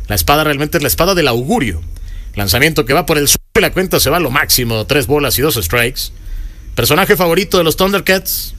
La espada realmente es la espada del augurio. Lanzamiento que va por el suelo y la cuenta se va a lo máximo. 3 bolas y 2 strikes. Personaje favorito de los Thundercats.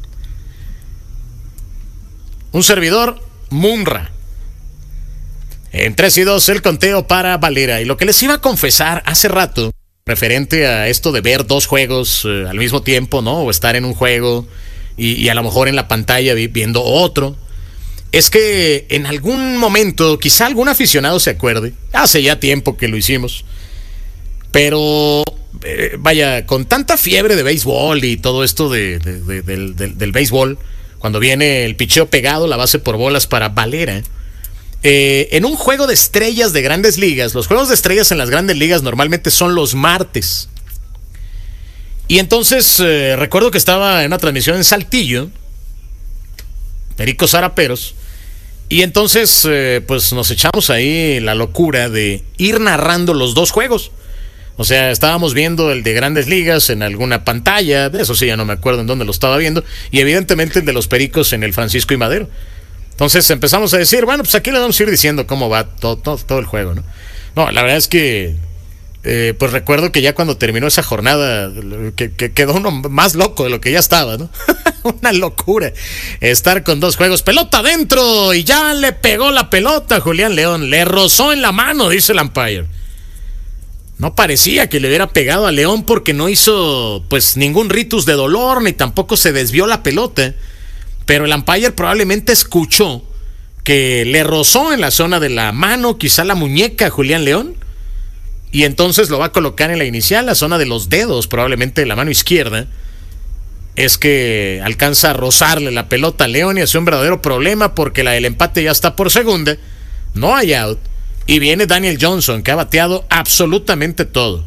Un servidor, Munra. En 3-2 el conteo para Valera. Y lo que les iba a confesar hace rato, referente a esto de ver 2 juegos al mismo tiempo, ¿no? O estar en un juego y a lo mejor en la pantalla viendo otro. Es que en algún momento, quizá algún aficionado se acuerde, hace ya tiempo que lo hicimos, pero vaya, con tanta fiebre de béisbol y todo esto del béisbol, cuando viene el picheo pegado, la base por bolas para Valera, en un juego de estrellas de grandes ligas, los juegos de estrellas en las grandes ligas normalmente son los martes. Y entonces recuerdo que estaba en una transmisión en Saltillo, Pericos Zaraperos, y entonces pues nos echamos ahí la locura de ir narrando los 2 juegos. O sea, estábamos viendo el de Grandes Ligas en alguna pantalla, de eso sí ya no me acuerdo en dónde lo estaba viendo, y evidentemente el de los Pericos en el Francisco y Madero. Entonces empezamos a decir, bueno, pues aquí le vamos a ir diciendo cómo va todo el juego, ¿no? No, la verdad es que pues recuerdo que ya cuando terminó esa jornada que quedó uno más loco de lo que ya estaba, ¿no? Una locura estar con 2 juegos, pelota adentro, y ya le pegó la pelota a Julián León, le rozó en la mano, dice el umpire. No parecía que le hubiera pegado a León porque no hizo pues ningún ritus de dolor, ni tampoco se desvió la pelota, pero el umpire probablemente escuchó que le rozó en la zona de la mano, quizá la muñeca a Julián León, y entonces lo va a colocar en la inicial, la zona de los dedos, probablemente de la mano izquierda. Es que alcanza a rozarle la pelota a León y hace un verdadero problema porque la del empate ya está por segunda, no hay out, y viene Daniel Johnson, que ha bateado absolutamente todo.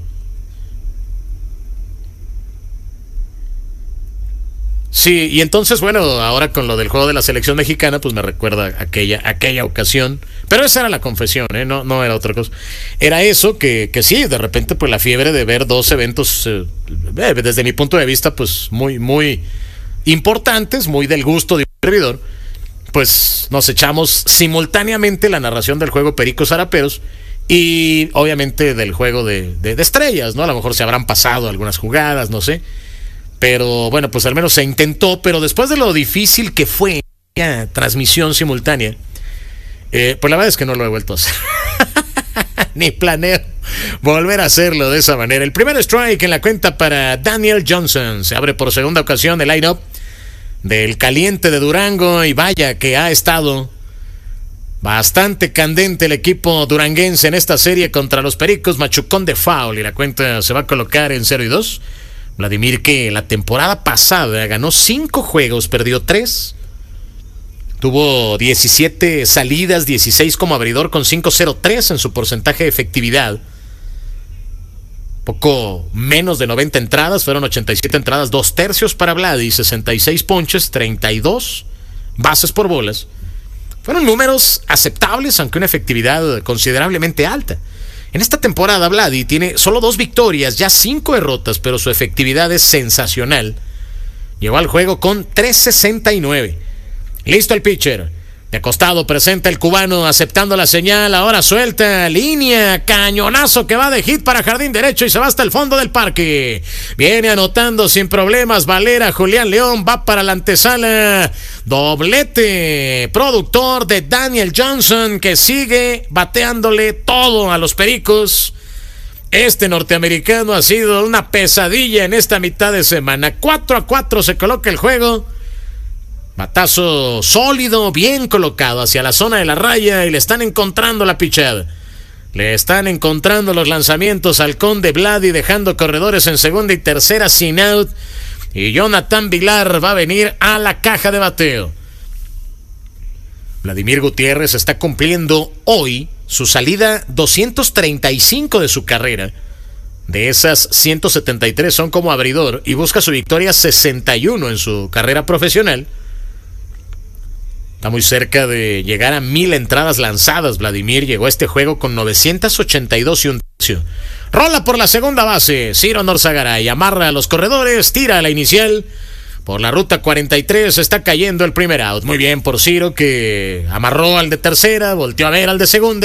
Sí, y entonces, bueno, ahora con lo del juego de la selección mexicana, pues me recuerda aquella ocasión. Pero esa era la confesión, no era otra cosa. Era eso, que sí, de repente, pues la fiebre de ver 2 eventos, desde mi punto de vista, pues muy, muy importantes, muy del gusto de un servidor, pues nos echamos simultáneamente la narración del juego Pericos Zaraperos y obviamente del juego de estrellas, ¿no? A lo mejor se habrán pasado algunas jugadas, no sé. Pero bueno, pues al menos se intentó, pero después de lo difícil que fue la transmisión simultánea, pues la verdad es que no lo he vuelto a hacer. Ni planeo volver a hacerlo de esa manera. El primer strike en la cuenta para Daniel Johnson. Se abre por segunda ocasión el line-up del caliente de Durango, y vaya que ha estado bastante candente el equipo duranguense en esta serie contra los Pericos. Machucón de foul y la cuenta se va a colocar en 0-2. Vladimir, que la temporada pasada ganó 5 juegos, perdió 3. Tuvo 17 salidas, 16 como abridor con 5.03 en su porcentaje de efectividad. Poco menos de 90 entradas, fueron 87 entradas, 2/3 para Vladi, 66 ponches, 32 bases por bolas. Fueron números aceptables, aunque una efectividad considerablemente alta. En esta temporada, Vladi tiene solo 2 victorias, ya 5 derrotas, pero su efectividad es sensacional. Llegó al juego con 3.69. Listo el pitcher. De costado presenta el cubano aceptando la señal. Ahora suelta línea, cañonazo que va de hit para jardín derecho y se va hasta el fondo del parque. Viene anotando sin problemas Valera. Julián León va para la antesala. Doblete productor de Daniel Johnson, que sigue bateándole todo a los Pericos. Este norteamericano ha sido una pesadilla en esta mitad de semana. 4-4 se coloca el juego. Batazo sólido, bien colocado hacia la zona de la raya, y le están encontrando la pichada. Le están encontrando los lanzamientos al Conde Vladi, dejando corredores en segunda y tercera sin out. Y Jonathan Vilar va a venir a la caja de bateo. Vladimir Gutiérrez está cumpliendo hoy su salida 235 de su carrera. De esas, 173 son como abridor y busca su victoria 61 en su carrera profesional. Está muy cerca de llegar a 1000 entradas lanzadas. Vladimir llegó a este juego con 982 y un tercio. Rola por la segunda base. Ciro Norzagaray amarra a los corredores, tira a la inicial. Por la ruta 43 está cayendo el primer out. Muy bien por Ciro, que amarró al de tercera, volteó a ver al de segunda.